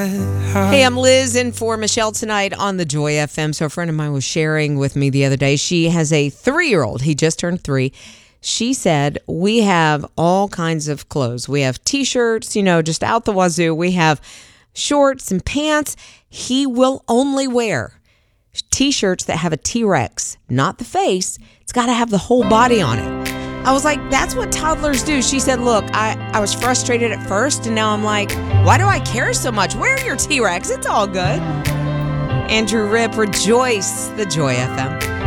Hey, I'm Liz in for Michelle tonight on the Joy FM. So a friend of mine was sharing with me the other day. She has a 3-year-old. He just turned 3. She said, we have all kinds of clothes. We have T-shirts, just out the wazoo. We have shorts and pants. He will only wear T-shirts that have a T-Rex, not the face. It's got to have the whole body on it. I was like, that's what toddlers do. She said, look, I was frustrated at first, and now I'm like, why do I care so much? Wear your T-Rex. It's all good. Andrew Ripp, Rejoice, the Joy FM.